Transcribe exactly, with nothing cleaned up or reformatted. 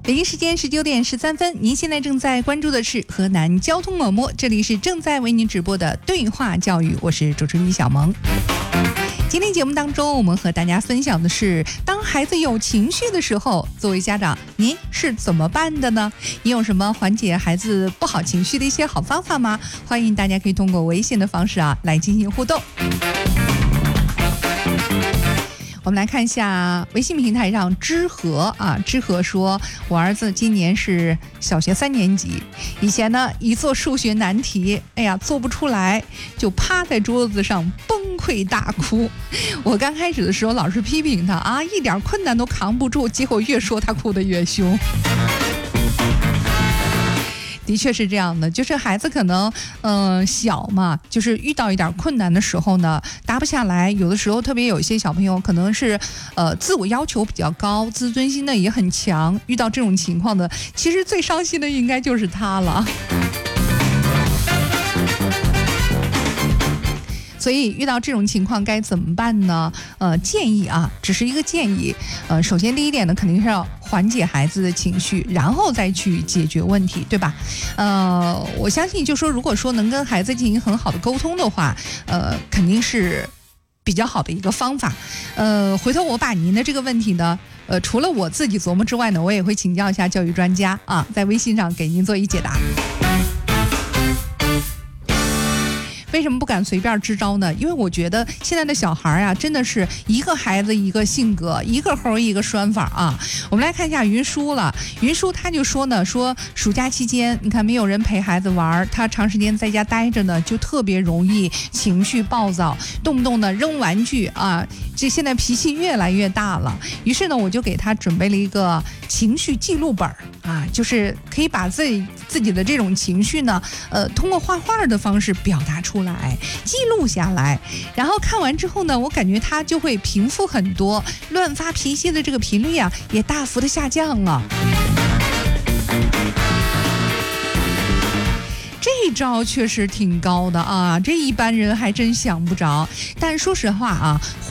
北京时间十九点十三分，您现在正在关注的是河南交通广播，这里是正在为您直播的对话教育，我是主持人小萌。今天节目当中，我们和大家分享的是，当孩子有情绪的时候，作为家长，您是怎么办的呢？你有什么缓解孩子不好情绪的一些好方法吗？欢迎大家可以通过微信的方式啊来进行互动。我们来看一下微信平台上知和啊，知和说，我儿子今年是小学三年级，以前呢一做数学难题，哎呀做不出来，就趴在桌子上崩溃大哭。我刚开始的时候老是批评他啊，一点困难都扛不住，结果越说他哭得越凶。的确是这样的，就是孩子可能嗯、呃、小嘛，就是遇到一点困难的时候呢，答不下来，有的时候特别有一些小朋友可能是呃自我要求比较高，自尊心呢也很强，遇到这种情况的，其实最伤心的应该就是他了。所以遇到这种情况该怎么办呢？呃，建议啊，只是一个建议。呃，首先第一点呢，肯定是要缓解孩子的情绪，然后再去解决问题，对吧？呃，我相信就说，如果说能跟孩子进行很好的沟通的话，呃，肯定是比较好的一个方法。呃，回头我把您的这个问题呢，呃，除了我自己琢磨之外呢，我也会请教一下教育专家啊，在微信上给您做一解答。为什么不敢随便支招呢？因为我觉得现在的小孩啊，真的是一个孩子一个性格，一个猴一个拴法啊。我们来看一下云舒了，云舒他就说呢，说暑假期间，你看没有人陪孩子玩，他长时间在家待着呢，就特别容易情绪暴躁，动不动呢扔玩具啊，这现在脾气越来越大了。于是呢，我就给他准备了一个情绪记录本啊，就是可以把自己自己的这种情绪呢，呃，通过画画的方式表达出来。来记录下来，然后看完之后呢，我感觉他就会平复很多，乱发脾气的这个频率啊也大幅的下降了。这招确实挺高的啊，这一般人还真想不着。但说实话啊，